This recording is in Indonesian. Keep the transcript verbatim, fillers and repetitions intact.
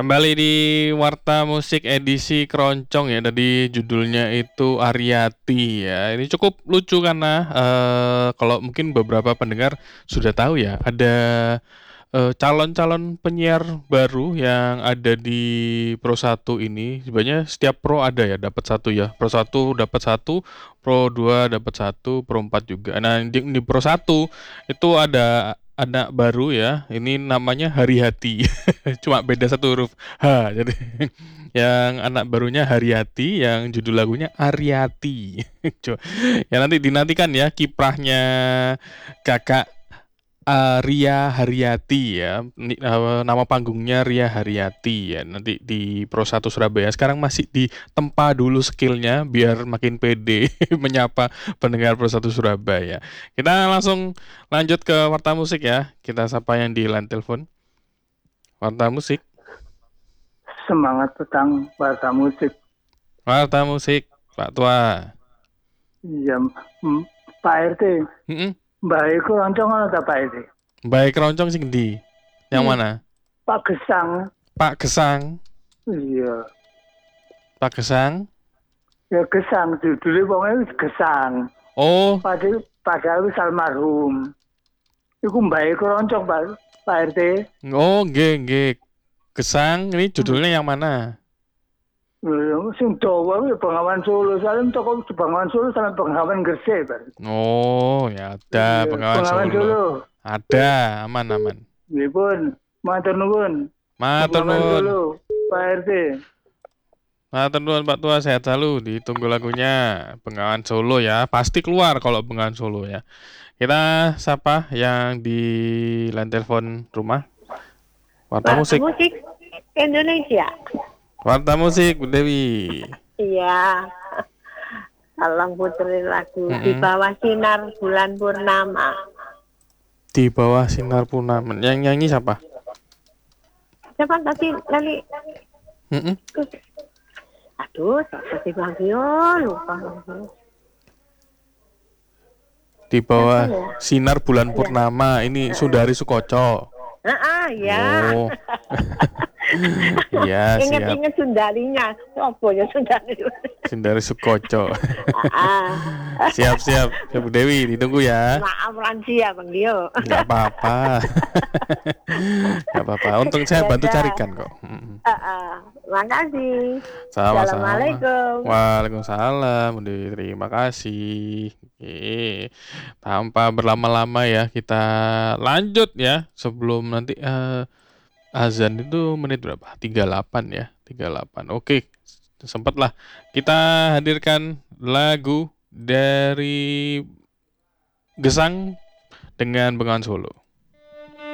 Kembali di Warta Musik edisi Keroncong ya, tadi judulnya itu Aryati ya. Ini cukup lucu karena, eee, kalau mungkin beberapa pendengar sudah tahu ya, ada, eee, calon-calon penyiar baru yang ada di Pro satu ini. Sebenarnya setiap pro ada ya, dapat satu ya. Pro satu dapat satu, Pro dua dapat satu, Pro empat juga. Nah, di di Pro satu itu ada anak baru ya, ini namanya Haryati. Cuma beda satu huruf H. Jadi yang anak barunya Haryati, yang judul lagunya Aryati. Co ya nanti dinantikan ya kiprahnya Kakak, eee, Ria Haryati ya, ni eee, nama panggungnya Ria Haryati ya, nanti di Pro satu Surabaya. Sekarang masih ditempa dulu skill-nya biar makin pede menyapa pendengar Pro satu Surabaya. Kita langsung lanjut ke Warta Musik ya, kita sapa yang di line telepon. Warta Musik. Semangat petang Warta Musik. Warta Musik, Pak Tua. Iya, m Pak R T. Mhm. Mbah iku roncong ana ta Pak R T? Mbah keroncong sing endi? Yang Hmm. mana? Pak Gesang. Pak Gesang. Iya. Pak Gesang? Ya Gesang, judulnya wonge wis Gesang. Oh. Padahal padahal wis almarhum. Iku mbah iku roncong Pak Pak R T. Oh, nggih nggih. Gesang ini judulnya yang mana? Lho, sing dawa kuwi Bengawan Solo, soalnya toko Bengawan Solo sama Bengawan Gresik, Pak. Oh, ya ada Iya, Bengawan Bengawan Solo. Solo. Ada, aman aman. Nggih pun, matur nuwun. Matur Bengawan nuwun. Solo, Pak R T. Matur nuwun Pak Tua, sehat selalu. Ditunggu lagunya Bengawan Solo ya. Pasti keluar kalau Bengawan Solo ya. Kita sapa yang di line telepon rumah. Warta Warta Musik. Musik Indonesia. Warta Musik, Bu Dewi. Iya. Tolong puterin lagu Mm-mm. Di Bawah Sinar Bulan Purnama. Di Bawah Sinar Purnama. Yang nyanyi siapa? Siapa tadi Lali? Mm-mm. Aduh, siapa sih Bang Gio? Lupa. Di Bawah Siapa ya? Sinar Bulan Purnama. Ini Sundari Sukoco. Ah, ya. Oh. Iya, siap. Ingat-ingat Sundarinya. Apa ya Sundari? Sundari Sukoco. Ah. Siap, siap. Siap, Bu Dewi, ditunggu ya. Maaf lansia Bang Gio. Enggak apa-apa. Enggak apa-apa. Untung saya bantu Dadah. carikan kok. Mm-mm. Ah, ah. Makasih. Sama-sama. Assalamualaikum. Waalaikumsalam, Bu Dewi. Terima kasih. Oke. Tanpa berlama-lama ya, kita lanjut ya. Sebelum nanti eh, azan itu menit berapa? tiga puluh delapan ya. tiga puluh delapan. Oke. Sempatlah kita hadirkan lagu dari Gesang dengan Bengawan Solo.